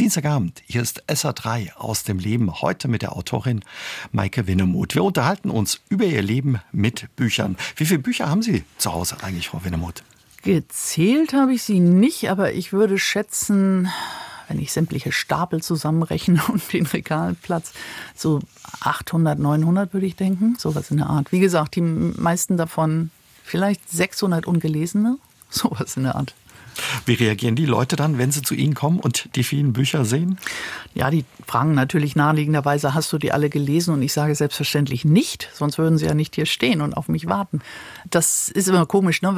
Dienstagabend, hier ist SA3 aus dem Leben, heute mit der Autorin Maike Winnemuth. Wir unterhalten uns über ihr Leben mit Büchern. Wie viele Bücher haben Sie zu Hause eigentlich, Frau Winnemuth? Gezählt habe ich sie nicht, aber ich würde schätzen, wenn ich sämtliche Stapel zusammenrechne und den Regalplatz, so 800, 900 würde ich denken, sowas in der Art. Wie gesagt, die meisten davon vielleicht 600 ungelesene, sowas in der Art. Wie reagieren die Leute dann, wenn sie zu Ihnen kommen und die vielen Bücher sehen? Ja, die fragen natürlich naheliegenderweise, hast du die alle gelesen? Und ich sage selbstverständlich nicht, sonst würden sie ja nicht hier stehen und auf mich warten. Das ist immer komisch, ne?